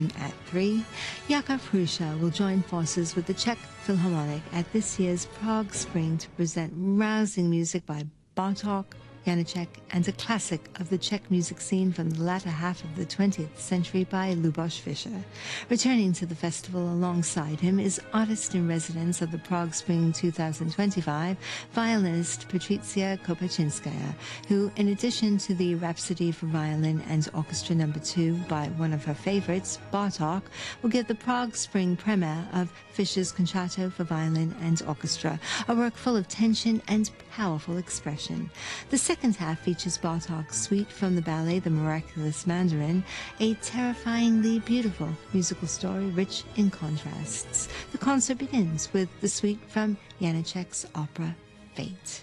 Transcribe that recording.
At 3, Jakub Hrusa will join forces with the Czech Philharmonic at this year's Prague Spring to present rousing music by Bartók, Janacek, and a classic of the Czech music scene from the latter half of the 20th century by Luboš Fischer. Returning to the festival alongside him is artist-in-residence of the Prague Spring 2025, violinist Patricia Kopachinskaya, who, in addition to the Rhapsody for Violin and Orchestra No. 2 by one of her favorites, Bartók, will give the Prague Spring premiere of Fischer's Concerto for Violin and Orchestra, a work full of tension and powerful expression. The second half features Bartók's suite from the ballet The Miraculous Mandarin, a terrifyingly beautiful musical story rich in contrasts. The concert begins with the suite from Janacek's opera Fate.